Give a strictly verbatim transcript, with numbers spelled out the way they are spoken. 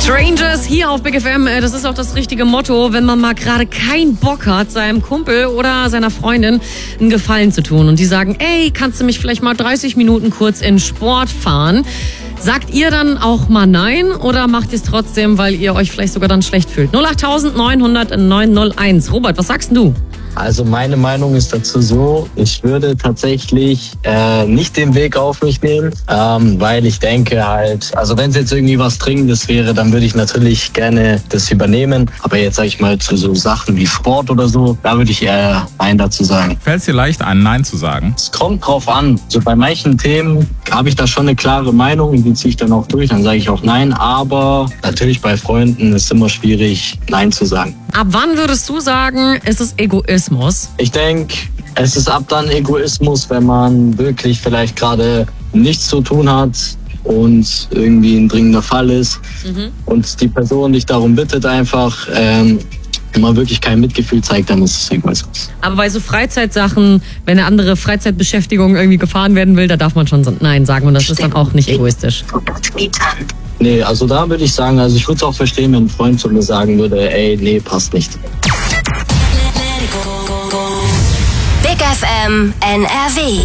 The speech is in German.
Strangers hier auf Big F M, das ist auch das richtige Motto, wenn man mal gerade keinen Bock hat, seinem Kumpel oder seiner Freundin einen Gefallen zu tun. Und die sagen, ey, kannst du mich vielleicht mal dreißig Minuten kurz in Sport fahren? Sagt ihr dann auch mal nein oder macht ihr es trotzdem, weil ihr euch vielleicht sogar dann schlecht fühlt? null acht neun null null neun null eins. Robert, was sagst du? Also meine Meinung ist dazu so, ich würde tatsächlich äh, nicht den Weg auf mich nehmen, ähm, weil ich denke halt, also wenn es jetzt irgendwie was Dringendes wäre, dann würde ich natürlich gerne das übernehmen. Aber jetzt sage ich mal zu so Sachen wie Sport oder so, da würde ich eher Nein dazu sagen. Fällt es dir leicht, ein Nein zu sagen? Es kommt drauf an. So bei manchen Themen habe ich da schon eine klare Meinung, die ziehe ich dann auch durch, dann sage ich auch Nein. Aber natürlich bei Freunden ist es immer schwierig, Nein zu sagen. Ab wann würdest du sagen, ist es Egoismus? Ich denke, es ist ab dann Egoismus, wenn man wirklich vielleicht gerade nichts zu tun hat und irgendwie ein dringender Fall ist mhm. und die Person dich darum bittet einfach, ähm, wenn man wirklich kein Mitgefühl zeigt, dann ist es Egoismus. Aber bei so Freizeitsachen, wenn eine andere Freizeitbeschäftigung irgendwie gefahren werden will, da darf man schon Nein sagen und das ist dann auch nicht egoistisch. Nee, also da würde ich sagen, also ich würde es auch verstehen, wenn ein Freund zu mir sagen würde, ey, nee, passt nicht. Big F M N R W